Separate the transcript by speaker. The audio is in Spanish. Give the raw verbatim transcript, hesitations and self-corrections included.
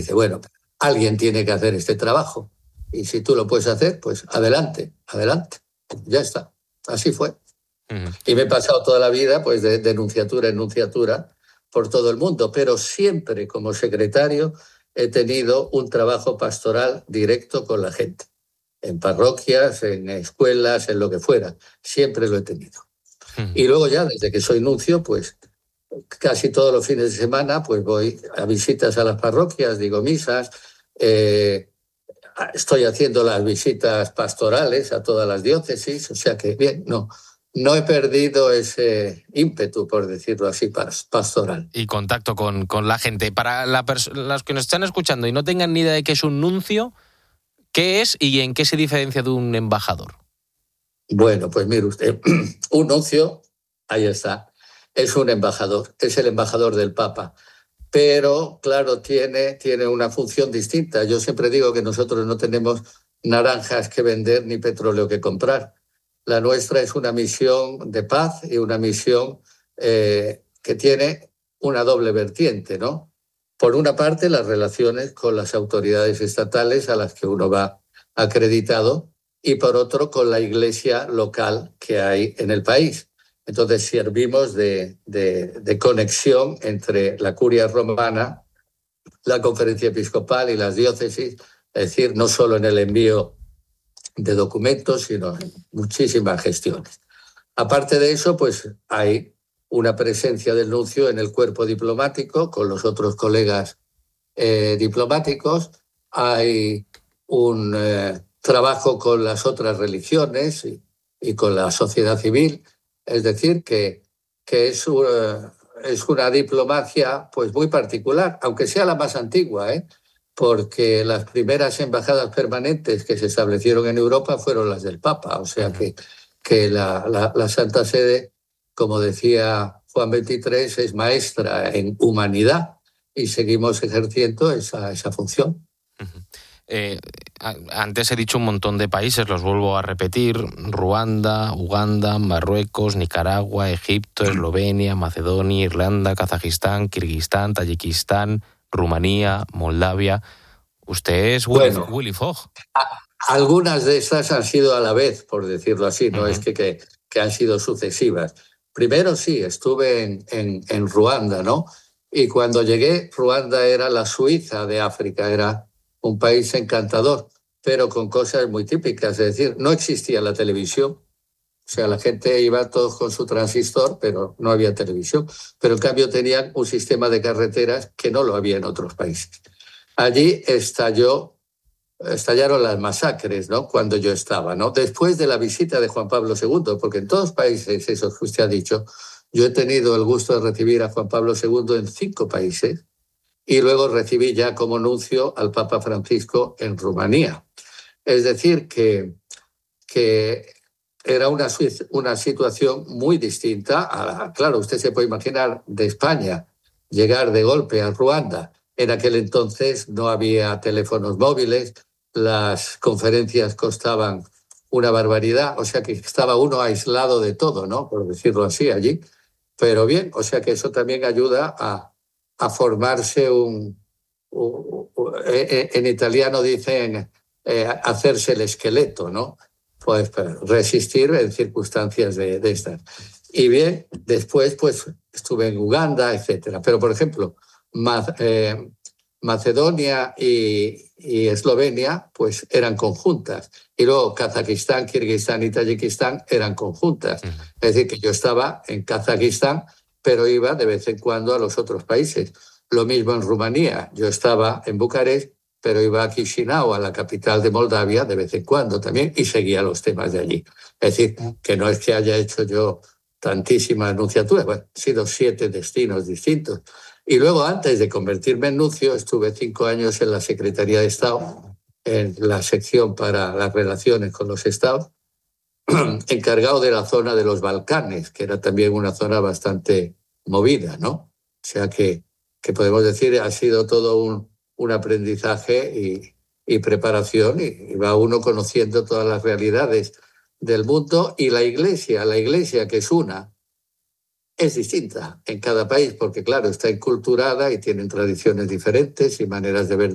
Speaker 1: dice, bueno, alguien tiene que hacer este trabajo. Y si tú lo puedes hacer, pues adelante, adelante. Ya está. Así fue. Uh-huh. Y me he pasado toda la vida pues de, de nunciatura en nunciatura por todo el mundo, pero siempre como secretario he tenido un trabajo pastoral directo con la gente. En parroquias, en escuelas, en lo que fuera. Siempre lo he tenido. Uh-huh. Y luego ya, desde que soy nuncio, pues casi todos los fines de semana pues voy a visitas a las parroquias, digo misas, eh, estoy haciendo las visitas pastorales a todas las diócesis, o sea que bien, no, no he perdido ese ímpetu, por decirlo así, pastoral.
Speaker 2: Y contacto con, con la gente. Para la pers- los que nos están escuchando y no tengan ni idea de qué es un nuncio, ¿qué es y en qué se diferencia de un embajador?
Speaker 1: Bueno, pues mire usted, un nuncio, ahí está, es un embajador, es el embajador del Papa. Pero, claro, tiene, tiene una función distinta. Yo siempre digo que nosotros no tenemos naranjas que vender ni petróleo que comprar. La nuestra es una misión de paz y una misión eh, que tiene una doble vertiente, ¿no? Por una parte, las relaciones con las autoridades estatales a las que uno va acreditado y por otro, con la iglesia local que hay en el país. Entonces servimos de, de, de conexión entre la curia romana, la conferencia episcopal y las diócesis, es decir, no solo en el envío de documentos, sino en muchísimas gestiones. Aparte de eso, pues hay una presencia del nuncio en el cuerpo diplomático con los otros colegas eh, diplomáticos, hay un eh, trabajo con las otras religiones y, y con la sociedad civil. Es decir, que, que es, una, es una diplomacia pues, muy particular, aunque sea la más antigua, ¿eh? Porque las primeras embajadas permanentes que se establecieron en Europa fueron las del Papa. O sea que, que la, la, la Santa Sede, como decía Juan veintitrés, es maestra en humanidad y seguimos ejerciendo esa, esa función.
Speaker 2: Uh-huh. Eh, antes he dicho un montón de países, los vuelvo a repetir: Ruanda, Uganda, Marruecos, Nicaragua, Egipto, Eslovenia, Macedonia, Irlanda, Kazajistán, Kirguistán, Tayikistán, Rumanía, Moldavia. Usted es Willy, bueno, Willy Fogg.
Speaker 1: A, algunas de estas han sido a la vez, por decirlo así, no uh-huh. es que, que, que han sido sucesivas. Primero sí, estuve en, en, en Ruanda, ¿no? Y cuando llegué, Ruanda era la Suiza de África, era un país encantador, pero con cosas muy típicas. Es decir, no existía la televisión. O sea, la gente iba todos con su transistor, pero no había televisión. Pero en cambio tenían un sistema de carreteras que no lo había en otros países. Allí estalló, estallaron las masacres, ¿no? Cuando yo estaba, ¿no? Después de la visita de Juan Pablo segundo, porque en todos los países, eso que usted ha dicho, yo he tenido el gusto de recibir a Juan Pablo segundo en cinco países. Y luego recibí ya como nuncio al Papa Francisco en Rumanía. Es decir, que, que era una, una situación muy distinta a la, claro, usted se puede imaginar de España llegar de golpe a Ruanda. En aquel entonces no había teléfonos móviles, las conferencias costaban una barbaridad, o sea que estaba uno aislado de todo, ¿no? Por decirlo así, allí. Pero bien, o sea que eso también ayuda a a formarse un, un, un... En italiano dicen eh, hacerse el esqueleto, ¿no? Pues resistir en circunstancias de, de estas. Y bien, después pues estuve en Uganda, etcétera. Pero, por ejemplo, Mac, eh, Macedonia y, y Eslovenia pues eran conjuntas. Y luego Kazajistán, Kirguistán y Tayikistán eran conjuntas. Uh-huh. Es decir, que yo estaba en Kazajistán, pero iba de vez en cuando a los otros países. Lo mismo en Rumanía. Yo estaba en Bucarest, pero iba a Chisinau, a la capital de Moldavia, de vez en cuando también, y seguía los temas de allí. Es decir, que no es que haya hecho yo tantísimas nunciaturas, bueno, han sido siete destinos distintos. Y luego, antes de convertirme en nuncio, estuve cinco años en la Secretaría de Estado, en la sección para las relaciones con los estados, encargado de la zona de los Balcanes, que era también una zona bastante movida, ¿no? O sea que, que podemos decir, ha sido todo un, un aprendizaje y, y preparación, y, y va uno conociendo todas las realidades del mundo. Y la Iglesia, la Iglesia que es una, es distinta en cada país, porque claro, está enculturada y tienen tradiciones diferentes y maneras de ver